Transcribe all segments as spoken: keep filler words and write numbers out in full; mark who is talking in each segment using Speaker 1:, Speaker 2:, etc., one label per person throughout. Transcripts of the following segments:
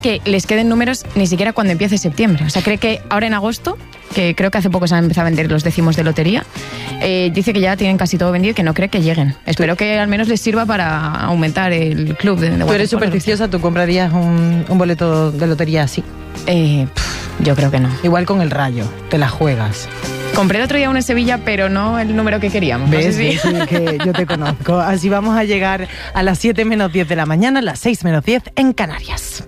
Speaker 1: que les queden números ni siquiera cuando empiece septiembre. O sea, cree que ahora en agosto, que creo que hace poco se han empezado a vender los décimos de lotería, eh, dice que ya tienen casi todo vendido y que no cree que lleguen. Espero que al menos les sirva para aumentar el club de, de
Speaker 2: Tú eres supersticiosa, ¿tú comprarías un, un boleto de lotería así?
Speaker 1: Eh, pff, yo creo que no.
Speaker 2: Igual con el Rayo, te la juegas.
Speaker 1: Compré el otro día uno en Sevilla, pero no el número que queríamos.
Speaker 2: ¿Ves?
Speaker 1: No sé si...
Speaker 2: Sí, que yo te conozco. Así vamos a llegar a las siete menos diez de la mañana, las seis menos diez en Canarias.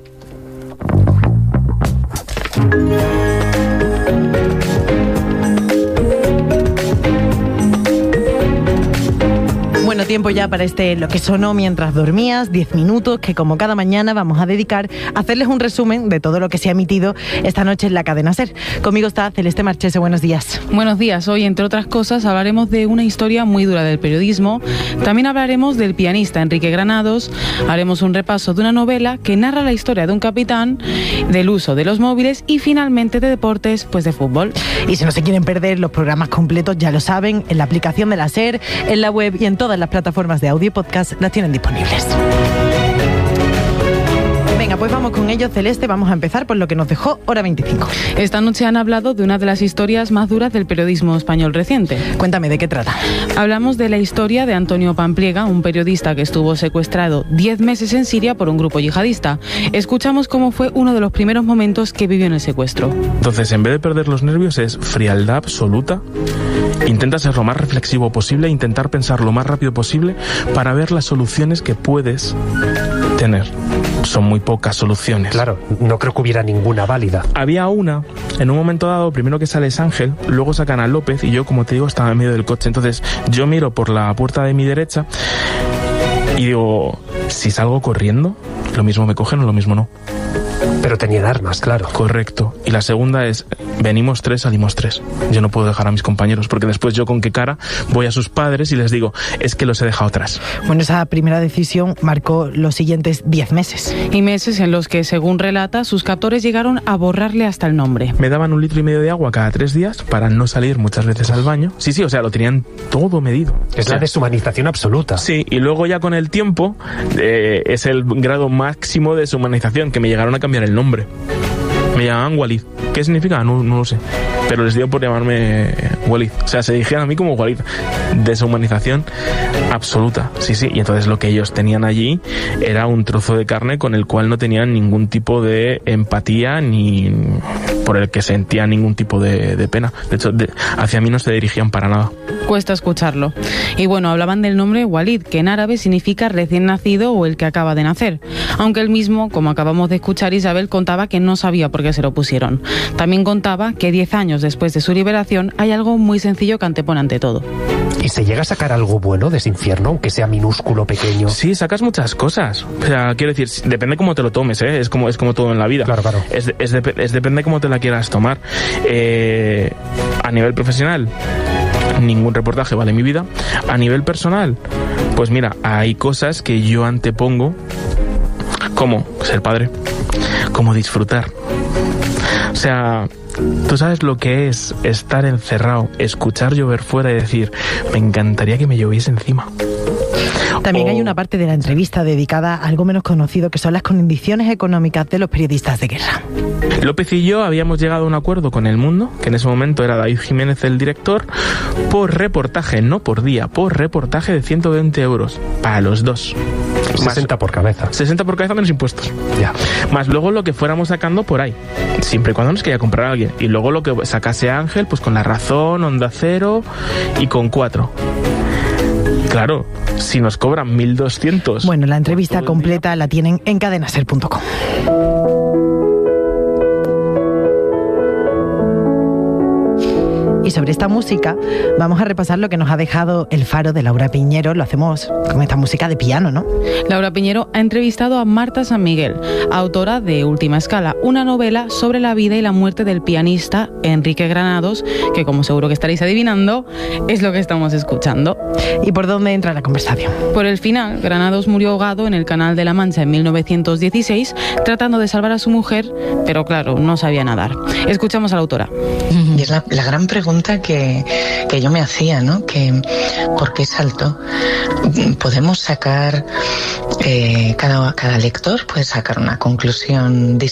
Speaker 2: Bueno, tiempo ya para este Lo que sonó mientras dormías, diez minutos que como cada mañana vamos a dedicar a hacerles un resumen de todo lo que se ha emitido esta noche en la cadena SER. Conmigo está Celeste Marchese, buenos días.
Speaker 3: Buenos días, hoy entre otras cosas hablaremos de una historia muy dura del periodismo, también hablaremos del pianista Enrique Granados, haremos un repaso de una novela que narra la historia de un capitán, del uso de los móviles y finalmente de deportes, pues de fútbol.
Speaker 2: Y si no se quieren perder los programas completos, ya lo saben, en la aplicación de la SER, en la web y en todas las plataformas de audio y podcast las tienen disponibles. Venga, pues vamos con ello, Celeste. Vamos a empezar por lo que nos dejó Hora veinticinco.
Speaker 3: Esta noche han hablado de una de las historias más duras del periodismo español reciente.
Speaker 2: Cuéntame, ¿de qué trata?
Speaker 3: Hablamos de la historia de Antonio Pampliega, un periodista que estuvo secuestrado diez meses en Siria por un grupo yihadista. Escuchamos cómo fue uno de los primeros momentos que vivió en el secuestro.
Speaker 4: Entonces, en vez de perder los nervios, es frialdad absoluta. Intenta ser lo más reflexivo posible, intentar pensar lo más rápido posible para ver las soluciones que puedes tener. Son muy pocas soluciones.
Speaker 5: Claro, no creo que hubiera ninguna válida.
Speaker 4: Había una, en un momento dado, primero que sale es Ángel, luego sacan a López y yo, como te digo, estaba en medio del coche. Entonces yo miro por la puerta de mi derecha y digo, si salgo corriendo, lo mismo me cogen o lo mismo no.
Speaker 5: Pero tenían armas, claro.
Speaker 4: Correcto. Y la segunda es, venimos tres, salimos tres. Yo no puedo dejar a mis compañeros, porque después yo con qué cara voy a sus padres y les digo, es que los he dejado atrás.
Speaker 2: Bueno, esa primera decisión marcó los siguientes diez meses.
Speaker 3: Y meses en los que, según relata, sus captores llegaron a borrarle hasta el nombre.
Speaker 4: Me daban un litro y medio de agua cada tres días para no salir muchas veces al baño. Sí, sí, o sea, lo tenían todo medido.
Speaker 5: Es
Speaker 4: o sea,
Speaker 5: la deshumanización absoluta.
Speaker 4: Sí, y luego ya con el tiempo eh, es el grado máximo de deshumanización, que me llegaron a cambiar el nombre. Me llamaban Walid. ¿Qué significa? No, no lo sé. Pero les dio por llamarme Walid. O sea, se dirigían a mí como Walid. Deshumanización absoluta. Sí, sí. Y entonces lo que ellos tenían allí era un trozo de carne con el cual no tenían ningún tipo de empatía ni por el que sentían ningún tipo de, de pena. De hecho, de, hacia mí no se dirigían para nada.
Speaker 3: Cuesta escucharlo. Y bueno, hablaban del nombre Walid, que en árabe significa recién nacido o el que acaba de nacer. Aunque él mismo, como acabamos de escuchar, Isabel contaba que no sabía por qué se lo pusieron. También contaba que diez años después de su liberación hay algo muy sencillo que antepone ante todo.
Speaker 5: ¿Y se llega a sacar algo bueno de ese infierno, aunque sea minúsculo, pequeño?
Speaker 4: Sí, sacas muchas cosas. O sea, quiero decir, depende cómo te lo tomes, ¿eh? Es como, es como todo en la vida.
Speaker 5: Claro, claro.
Speaker 4: Es, es, de, es depende cómo te la quieras tomar. Eh, a nivel profesional, ningún reportaje vale mi vida. A nivel personal, pues mira, hay cosas que yo antepongo, como ser padre, como disfrutar. O sea, tú sabes lo que es estar encerrado, escuchar llover fuera y decir, me encantaría que me lloviese encima.
Speaker 2: También
Speaker 4: o...
Speaker 2: hay una parte de la entrevista dedicada a algo menos conocido, que son las condiciones económicas de los periodistas de guerra.
Speaker 4: López y yo habíamos llegado a un acuerdo con El Mundo, que en ese momento era David Jiménez el director, por reportaje, no por día, por reportaje de ciento veinte euros para los dos.
Speaker 5: sesenta por cabeza.
Speaker 4: sesenta por cabeza menos impuestos.
Speaker 5: Ya.
Speaker 4: Más luego lo que fuéramos sacando por ahí, siempre y cuando nos quería comprar a alguien. Y luego lo que sacase Ángel, pues con La Razón, Onda Cero y con Cuatro. Claro, si nos cobran mil doscientos...
Speaker 2: Bueno, la entrevista completa la tienen en cadenaser punto com. Y sobre esta música vamos a repasar lo que nos ha dejado El Faro de Laura Piñero. Lo hacemos con esta música de piano, ¿no?
Speaker 3: Laura Piñero ha entrevistado a Marta San Miguel, autora de Última Escala, una novela sobre la vida y la muerte del pianista Enrique Granados, que, como seguro que estaréis adivinando, es lo que estamos escuchando.
Speaker 2: ¿Y por dónde entra la conversación?
Speaker 3: Por el final, Granados murió ahogado en el Canal de la Mancha en mil novecientos dieciséis, tratando de salvar a su mujer, pero claro, no sabía nadar. Escuchamos a la autora.
Speaker 6: Y es la, la gran pregunta pregunta que, que yo me hacía, ¿no? Que, ¿por qué saltó? Podemos sacar, eh, cada, cada lector puede sacar una conclusión distinta